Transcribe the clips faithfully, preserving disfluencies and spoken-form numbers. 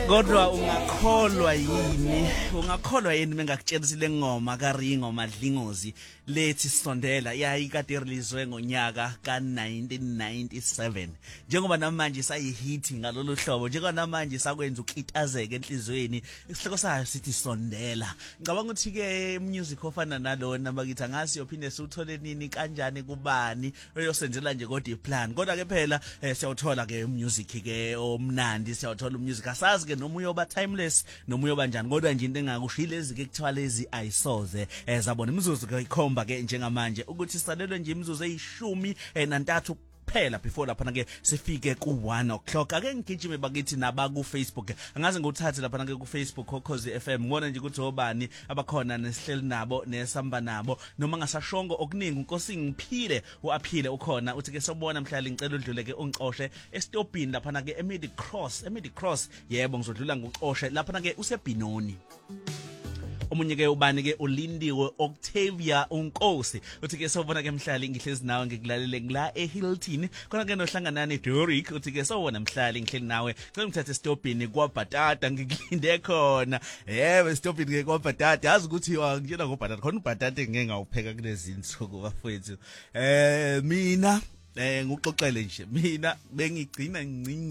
Kodwa ungakholwa yini ungakholwa yini mengakutshelisile ngoma kaRingo Madlingozi lethi Sondela yayikade release ngonyaka ka nineteen ninety-seven njengoba namanje sayihit ngalolu hlobo njengoba namanje sakwenza ukitazeke enhlizweni isihloko sayo sithi Sondela ngicabanga ukuthi ke music ofana nalona bakithi angasi yophinde siuthole nini kanjani kubani uyosenzela nje kodwa iplan kodwa ke phela siyawuthola ke music ke omnandi siyawuthola music asazi ke noma uyoba timeless noma uyoba njani kodwa nje into engakushila lezi ke kuthiwa lezi ayisoze ezabona imizuzu ke ikhomba ke njengamanje ukuthi salelwe nje imizuzu eyishumi nantathu phela before lapha ke sifike ku one o'clock ake ngigijime bakithi naba ku Facebook angaze nguthathe lapha ke ku Facebook Ukhozi F M ngona nje ukuthi obani abakhona nesihleli nabo nesamba nabo noma ngasashongo okuningi inkosi ngiphile uaphile ukhona uthi ke sobona mhlali ngicela udlule ke ungixoshe estopini lapha ke eMid Cross eMid Cross yebo ngizodlula nguxoshe lapha ke useBinoni omunye ke ubani ke ulindiwe Octavia uNkosi uthi ke sobona ke mhlali ngihlezi nawe ngikulalele ngila eHilton khona ke nohlanganani Doric uthi ke sobona mhlali ngihleli nawe ngicela ngithathe stopini kwaBhatata ngikulinde khona yebo stopini ke kwaBhatata yazi ukuthi ngiyena ngoBhatata khona uBhatata ngeke ngawupheka kulezi insuku bafethu eh mina Eh nguxoxele nje mina bengigcina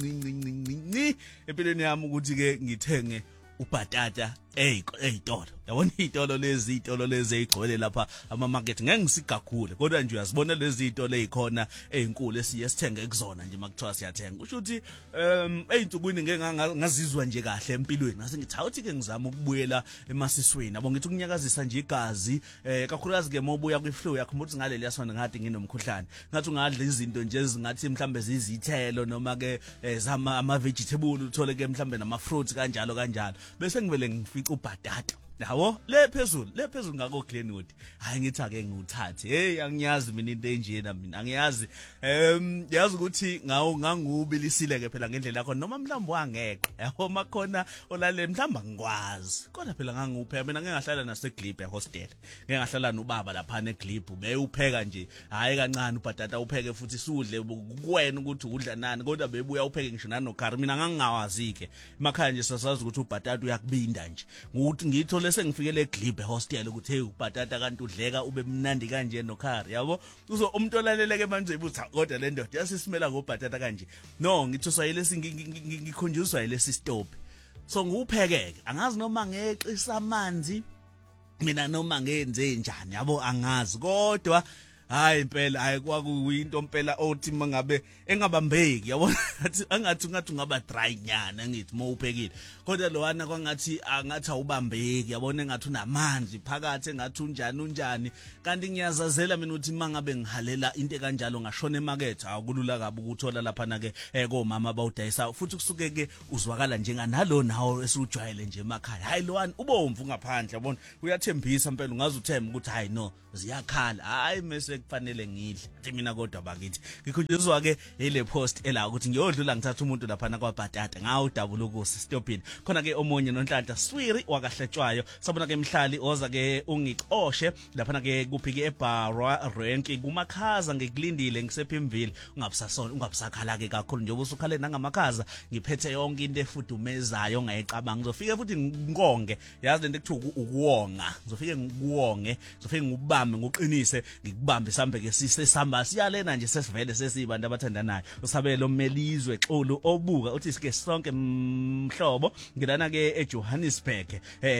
ncinci empilweni yami ukuthi ke ngithenge uBhatata hey eyitolo yabona izitolo lezi izitolo lezi ezigcwele lapha ama market ngeke ngisigagule kodwa nje uyazibona lezi izitolo ezikhona ezinkulu esiye sithenge ekuzona nje makuthiwa siyathenga kusho ukuthi um eyinsukwini ngeke ngazizwa nje kahle empilweni ngase ngithi awuthi ke ngizama ukubuyela emasisweni yabo ngithi ukunyakazisa nje igazi eh kakhulukazi ke mobuya kwiflu yakho ukuthi ngale liyasona ngathi nginomkhuhlane ngathi ungadla izinto nje ezingathi mhlambe zizithelo noma ke zama ama vegetable uthole ke mhlambe nama fruits kanjalo kanjalo bese ngivele ngifika uBhatata yabo le phezulu le phezulu ngako Glenwood hayi ngithi ake nguthathe hey angiyazi mina into enjena mina angiyazi em yazi ukuthi ngawo ngangubilisile ke phela ngendlela yakho noma mhlawumbe wangeqe yabo makhona olale mhlamba ngikwazi kodwa phela nganguphe mina ngeke ngahlala naseGlip ehostel ngeke ngahlala nobaba lapha neGlip beyupheka nje hayi kancane uBhatata upheke futhi sudle kuwena ukuthi udla nani kodwa bebuya upheke ngisho nanokari mina ngangingawazi ke emakhaya nje sasazi ukuthi uBhatata uyakubinda nje ukuthi ngitho bese ngifikele eGlip hostel ukuthi hey uBhatata kanti udleka ube mnandi kanje nokhari yabo uzo umuntu olaleleke manje ebuthi kodwa le ndoda yasisimela ngoBhatata kanje no ngithi sayilesi ngikhonjuzwa yilesi stop so nguphekeke angazi noma ngeqisa amanzi mina noma ngenze njani yabo angazi kodwa hayi impela hayi kwakuyinto impela othi mangabe engabambeki yabona ngathi angathi ngathi ungaba dry nyana ngithi mawuphekile kodwa lowana kwangathi angathi awubambeki yabona engathi unamanzi phakathi engathi unjani unjani kanti ngiyazazela mina ukuthi mangabe ngihalela into kanjalo ngashona emarket akulula kabi ukuthola lapha na ke komama bawudayisa futhi kusuke ke uzwakala njenganalo nawo esujwayele nje emakhaya hayi lowana ubomvu ngaphandle yabona uyathembisa impela ungazi uthemba ukuthi hayi no ziyakhala hayi mase kufanele ngidle nje mina kodwa bakithi ngikhunjuzwa ke ile post ela ukuthi ngiyodlula ngithatha umuntu lapha na kwaBhatata ngawu double ukusi stopini khona ke omunye nonhlanhla Swiri wakahletshwayo sabona ke mhlali oza ke ungixoshe lapha na ke kuphike eBarwa Rank kumakhaza ngikulindile ngisephimvile ungabusasona ungabusakhala ke kakhulu njengoba usukhale nangamakhaza ngiphethe yonke into efudumezayo ngayicabanga ngizofika futhi ngikonge yazi lento ekuthiwa ukuwonga ngizofike ngikuwonge ngizofike ngubambe ngoqinise ngikubambe sambe ke sisesamba siyalena nje sesivele sesibantu abathandanayo usabelo omelizwe xolo obuka uthi sike sonke mhlobo ngilana ke eJohannesburg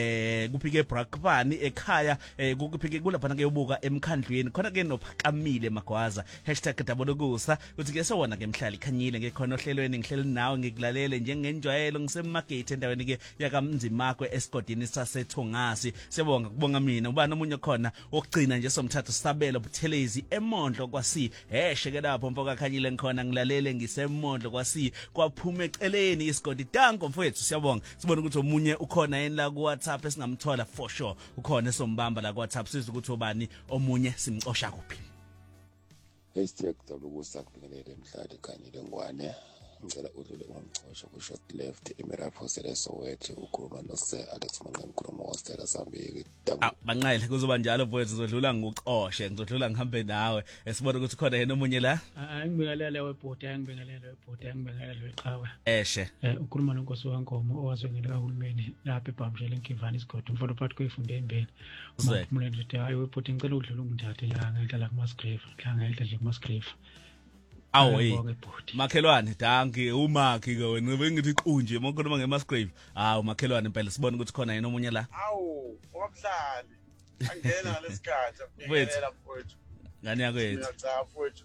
eh kuphike eBrakpan ekhaya kuphike kulapha ke ubuka emkhandlweni khona ke nophakamile magwaza #dabolokusa uthi ke sewona ke mhlali khanyile ngekhona ohlelweni ngihleli nawe ngikulalele njengenjwayelo ngisemarket endaweni ke yakamnzimakwe esigodini sasethongasi siyabonga kubonga mina ubani omunye khona okugcina nje somthatho sabelo buthelezi emondlo kwasi hesheke lapho mfoka khanyile ngikhona ngilalele ngisemondlo kwasi kwaphuma eceleni isigodi danko mfowethu siyabonga sibona ukuthi omunye ukhona yini la ku WhatsApp esingamthola for sure ukhona esombamba la ku WhatsApp sizwe ukuthi obani omunye simxosha kuphi Hashtag Dabolokusa kubingelele mhlali khanyile ngwane ngicela udlule ungangixosha ku-short left emirapho selesowethe ukhuluma no-Sir Alex Manqe mkhuluma wasitela sambiki Ah, banqayile kuzoba njalo mfowethu uzodlula nguxoshe ngizodlula ngihambe nawe esibona ukuthi khona yena omunye la angibingelele webhodi angibingelele webhodi angibingelele weqhawe eshe eh ukhuluma nonkosi wankomo owazwengela kahulumeni lapha eBhamshele eNkivani isigodi mfowethu phakathi kwefunde embeni umphumela nje hayi webhodi ngicela udlule ungithathe la ngihlala kuMasgrave la ngihlala nje kuMasgrave awu hey makhelwane danki umakhi ke wena bengithi iqunje makhuluma ngeMasgrave hawu makhelwane impela sibona ukuthi khona yena omunye la awu wamhlali angena ngalesikhathi ngiyela mfowethu ngani yakwethu cha mfowethu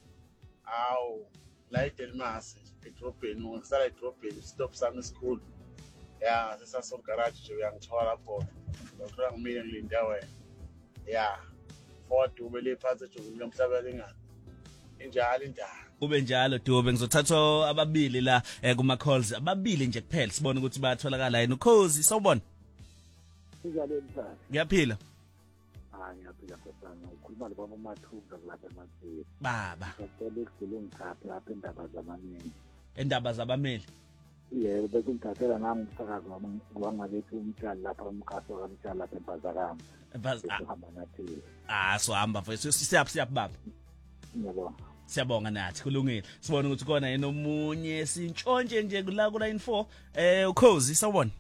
awu la eDelmas edrobheni ngisala edrobheni stop sami school ya sesasol garage nje uyangithola lapho ngithola ngimile ngilinda wena ya forty ubele phansi ejogini lomhlaba lengane injalo indaba kube njalo Dube ngizothatha ababili la kuma calls ababili nje kuphela sibone ukuthi bayatholakala yini ukhozi sawubona Njalo emhlanje ngiyaphila ah ngiyaphila nkosana ukhuluma lo Mathuba lapha eMathini baba ngicela ukudlula ngithathe lapha indaba zamameli endaba zabameli yebo bese ngithathela nami umsakazo wami wangalethu umtshali lapha umkhaso kamtshali lapha eBhazakama eBhazakama nathi ah so hamba mfowethu siyaphi siyaphi baba ngiyabonga siyabonga nathi kulungile sibone ukuthi khona yena omunye sintshontshe nje kula ku line four eh ukhozi sawubona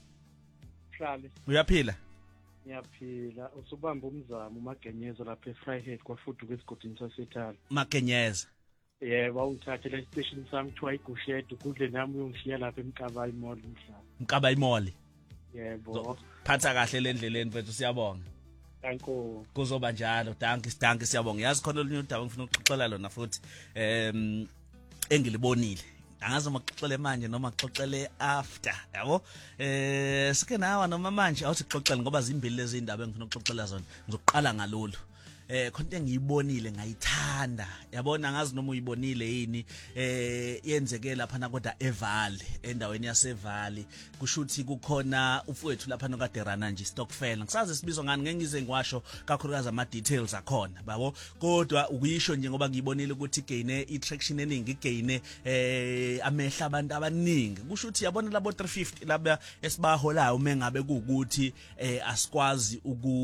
Hlale uyaphila ngiyaphila usubamba umzamo umagenyezo lapha eFryhead kwafuthi kwesigodini saseThali magenyeza yebo awungithathe le station sami kuthiwa igushed ukudle nami uyongishiya lapha eMkaba Mall mhlaba Mkaba Mall yebo phatha kahle lendleleni mfethu siyabonga Danko kuzoba njalo danki sidanki siyabonga yazi khona olunye udaba ngifuna ukuxoxela lona futhi em engilibonile angazi uma kuxoxele manje noma kuxoxele after yabo eh sike nawa noma manje awuthi kuxoxele ngoba zimbili lezi indaba engifuna ukuxoxela zona ngizoqala ngalolu eh khonto engiyibonile ngayithanda yabona ngazi noma uyibonile yini eh yenzeke lapha na kodwa eValley endaweni yaseValley kushuthi kukhona ufowethu lapha nokade rana nje Stockfell ngisazi sibizwa ngani ngeke ngize ngiwasho kakhulukazi ama details akhona babo kodwa ukuyisho nje ngoba ngiyibonile ukuthi gaine i-traction eningi gaine eh amehla abantu abaningi kushuthi yabona labo three fifty laba esibaholayo uma ngabe kuukuthi eh asikwazi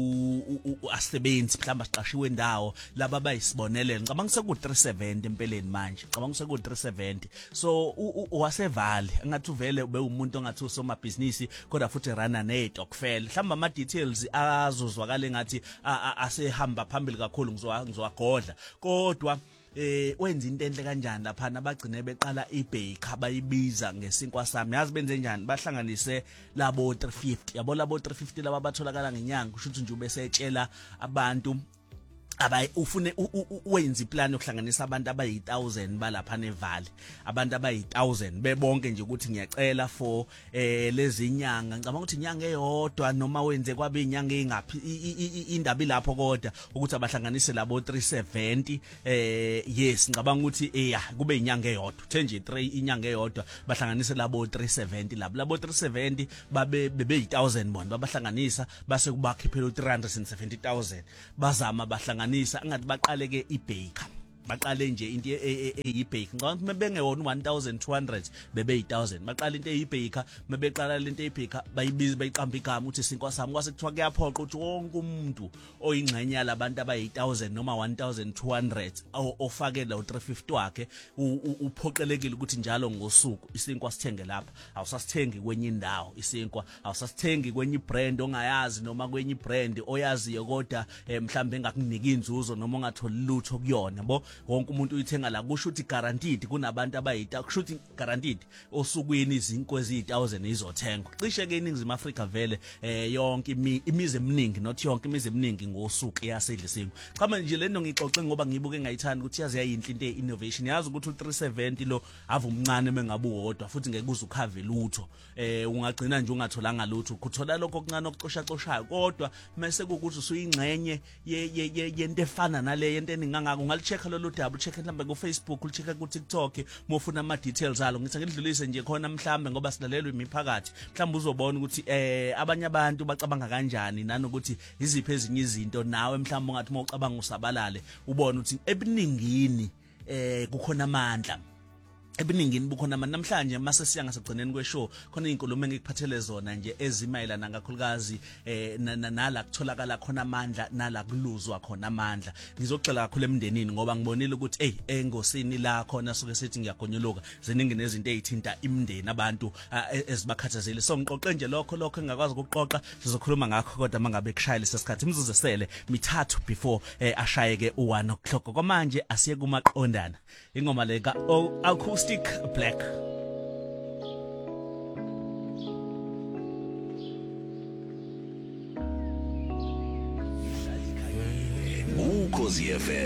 uku asebenzi mhlamba siqashiwe indawo laba bayisibonelele ngicabanga seku three seventy empeleni manje ngicabanga seku three seventy so wasevali ngathi uvele ube umuntu ongathi usoma business kodwa futhi rana neTokfel mhlamba ama details azozwakala ngathi asehamba phambili kakhulu ngizowagodla kodwa eh wenza into enhle kanjani lapha nabagcine beqala iBaker bayibiza ngesinkwa sami yazi benze njani bahlanganise labo three fifty yabo labo three fifty laba batholakala ngenyanga kusho ukuthi nje ubesetshela abantu abayi ufune wenza iplan yokuhlanganisa abantu abayi one thousand balapha neValley abantu abayi one thousand bebonke nje ukuthi ngiyacela for eh lezi inyanga ngicabanga ukuthi inyanga eyodwa noma wenze kwabe inyanga engaphi indaba ilapho kodwa ukuthi abahlanganise labo three seventy eh yes ngicabanga ukuthi eh kube inyanga eyodwa the nje three inyanga eyodwa bahlanganise labo three seventy labo labo three seventy babe bebe one thousand bona babahlanganisa base kubakhiphela three hundred seventy thousand bazama bahlanganisa angathi baqale ke iBaker baqale nje into eyiBaker ngicabanga mebengewona one thousand two hundred bebe one thousand baqala into eyiBaker mebeqala lento eyiBaker bayibiza bayiqamba igama ukuthi sinkwa sami kwase kuthiwa kuyaphoqa ukuthi wonke umuntu oyingxenye yalabantu abayi one thousand noma one thousand two hundred ofake lawo three fifty wakhe uphoqelekile ukuthi njalo ngosuku isinkwa sithenge lapha awusasithengi kwenye indawo isinkwa awusasithengi kwenye brand ongayazi noma kwenye brand oyaziyo kodwa mhlambe engakunika inzuzo noma ongatholi lutho kuyona yabo wonke umuntu uyithenga la kusho ukuthi guaranteed kunabantu abayita kusho ukuthi guaranteed osukwini izinkwe ezi one thousand izothengwa cishe ke iningizimu Afrika vele eh yonke imize eminingi not yonke imize eminingi ngosuku iyasedla isinkwa cha manje lento ngixoxe ngoba ngibuke ngayithanda ukuthi yazi yayinhle into innovation yazi ukuthi u three seventy lo ave umncane mengabe uwodwa futhi ngeke uze ukhave lutho eh ungagcina nje ungatholanga lutho ukuthola lokho okuncane okuxosha xoshayo kodwa mase kukuthi usuyingxenye yento efana nale yento eningangaka ungalicheck lolu daba ucheck mhlambe ku Facebook ucheck ku TikTok mofuna ama details alo ngithi ngidlulise nje khona mhlambe ngoba silalelwe imiphakathi mhlambe uzobona ukuthi eh abanye abantu bacabanga kanjani nanokuthi iziphi ezinye izinto nawe mhlambe ungathi mawucabanga usabalale ubone ukuthi ebiningini eh kukhona amandla ebiningini bukhona manje namhlanje mase siya ngasegcineni kweshow khona izinkulumo engikuphathele zona nje ezimayelana ngakhulukazi eh nala kutholakala khona amandla nala kuluzwa khona amandla ngizocela kakhulu emndenini ngoba ngibonile ukuthi hey engosini la khona soke sethi ngiyagonyuluka ziningi nezinto ezithinta imndeni abantu ezibakhathazeli so ngiqoqe nje lokho lokho engakwazi ukuqoqa sizokhuluma ngakho kodwa mangabe kushayile sesikhathi imzuzu esele mithathu before eh, ashayeke u one o'clock kwamanje asiye kumaqondana ingoma le ka acoustic black Ukhozi F M.